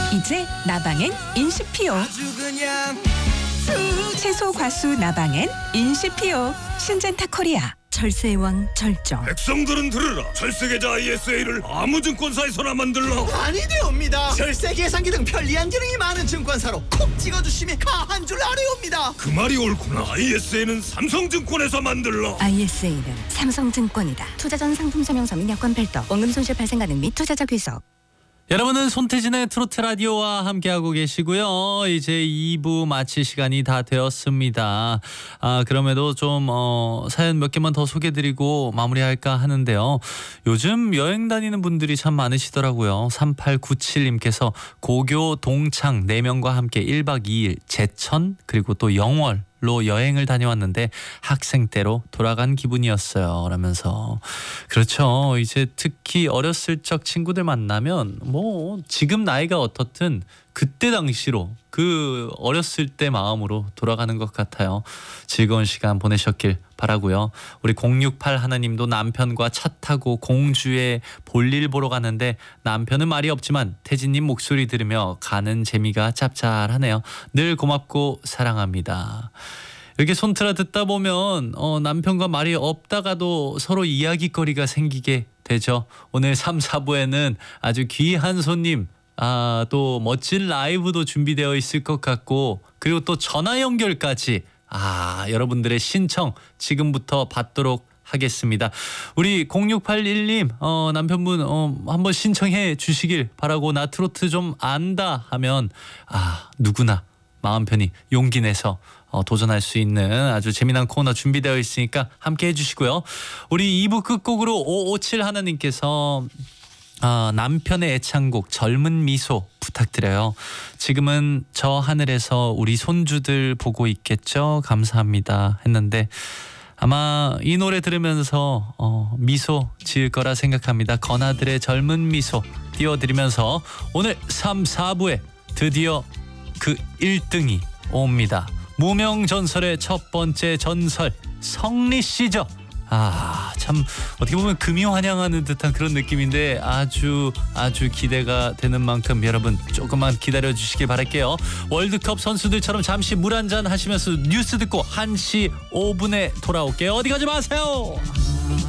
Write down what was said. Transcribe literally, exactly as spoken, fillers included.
이제 나방엔 인시피오. 채소 과수 나방엔 인시피오. 신젠타 코리아. 절세의 왕 절정. 백성들은 들으라. 절세계좌 아이에스에이를 아무 증권사에서나 만들라. 아니 되옵니다. 절세 계산기 등 편리한 기능이 많은 증권사로 콕 찍어주시면 가한 줄 아래옵니다. 그 말이 옳구나. 아이에스에이는 삼성증권에서 만들라. 아이에스에이는 삼성증권이다. 투자 전 상품 설명서 및 여건 별도, 원금 손실 발생 가능 및 투자자 귀속. 여러분은 손태진의 트로트 라디오와 함께하고 계시고요. 이제 이 부 마칠 시간이 다 되었습니다. 아, 그럼에도 좀 어, 사연 몇 개만 더 소개해드리고 마무리할까 하는데요. 요즘 여행 다니는 분들이 참 많으시더라고요. 삼팔구칠님께서 고교 동창 네 명과 함께 일 박 이 일 제천 그리고 또 영월 로 여행을 다녀왔는데 학생 때로 돌아간 기분이었어요. 라면서 그렇죠. 이제 특히 어렸을 적 친구들 만나면 뭐 지금 나이가 어떻든 그때 당시로 그 어렸을 때 마음으로 돌아가는 것 같아요. 즐거운 시간 보내셨길 바라고요. 우리 공육팔 하나님도 남편과 차 타고 공주에 볼일 보러 가는데 남편은 말이 없지만 태진님 목소리 들으며 가는 재미가 짭짤하네요. 늘 고맙고 사랑합니다. 이렇게 손트라 듣다 보면 어, 남편과 말이 없다가도 서로 이야기거리가 생기게 되죠. 오늘 삼, 사부에는 아주 귀한 손님 아, 또 멋진 라이브도 준비되어 있을 것 같고 그리고 또 전화 연결까지 아, 여러분들의 신청 지금부터 받도록 하겠습니다. 우리 공육팔일님 어, 남편분 어, 한번 신청해 주시길 바라고 나 트로트 좀 안다 하면 아, 누구나 마음 편히 용기 내서 어, 도전할 수 있는 아주 재미난 코너 준비되어 있으니까 함께 해주시고요. 우리 이 부 끝곡으로 오오칠 하나님께서 아, 남편의 애창곡 젊은 미소 부탁드려요. 지금은 저 하늘에서 우리 손주들 보고 있겠죠? 감사합니다 했는데 아마 이 노래 들으면서 어, 미소 지을 거라 생각합니다. 건아들의 젊은 미소 띄워드리면서 오늘 삼, 사부에 드디어 그 일 등이 옵니다. 무명전설의 첫 번째 전설 성리씨죠. 아, 참 어떻게 보면 금이 환영하는 듯한 그런 느낌인데 아주 아주 기대가 되는 만큼 여러분 조금만 기다려 주시길 바랄게요. 월드컵 선수들처럼 잠시 물 한잔 하시면서 뉴스 듣고 한 시 오 분에 돌아올게요. 어디 가지 마세요.